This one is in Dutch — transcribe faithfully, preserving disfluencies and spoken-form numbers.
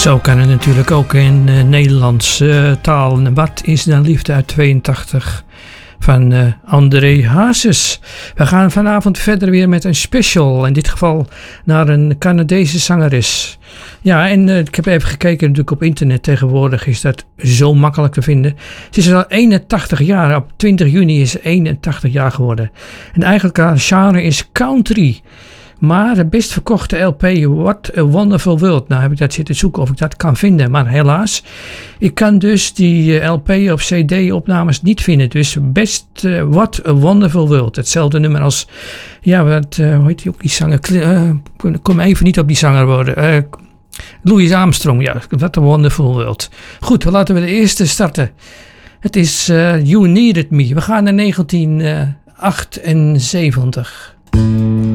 Zo kan het natuurlijk ook in uh, Nederlands uh, taal. Wat is dan liefde uit tweeëntachtig van uh, André Hazes. We gaan vanavond verder weer met een special. In dit geval naar een Canadese zangeres. Ja, en uh, ik heb even gekeken natuurlijk op internet. Tegenwoordig is dat zo makkelijk te vinden. Ze is al eenentachtig jaar. Op twintig juni is ze eenentachtig jaar geworden. En eigenlijk haar genre is country. Maar de best verkochte L P, What a Wonderful World. Nou heb ik dat zitten zoeken of ik dat kan vinden. Maar helaas, ik kan dus die L P of C D-opnames niet vinden. Dus best uh, What a Wonderful World. Hetzelfde nummer als, ja, wat, uh, hoe heet die ook, die zanger? Uh, kom even niet op die zanger worden. Uh, Louis Armstrong, ja, What a Wonderful World. Goed, laten we de eerste starten. Het is uh, You Needed Me. We gaan naar negentien achtenzeventig.